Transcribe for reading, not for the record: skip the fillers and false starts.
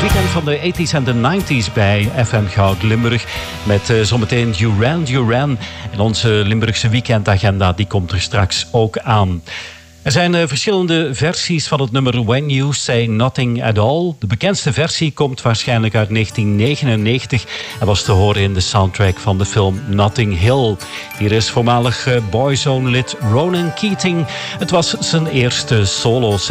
weekend van de 80s en de 90s bij FM Goud Limburg. Met zometeen Duran. En onze Limburgse weekendagenda die komt er straks ook aan. Er zijn verschillende versies van het nummer When You Say Nothing At All. De bekendste versie komt waarschijnlijk uit 1999 en was te horen in de soundtrack van de film Notting Hill. Hier is voormalig Boyzone-lid Ronan Keating. Het was zijn eerste solo